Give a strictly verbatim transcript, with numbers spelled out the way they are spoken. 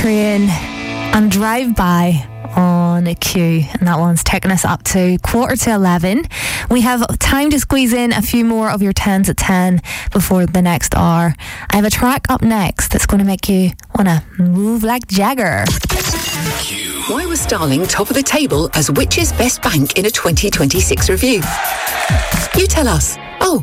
Train and Drive By on a Q, and that one's taking us up to quarter to eleven. We have time to squeeze in a few more of your tens at ten before the next hour. I have a track up next that's going to make you want to move like Jagger. Q. Why was Starling top of the table as which's best bank in a twenty twenty-six review? You tell us.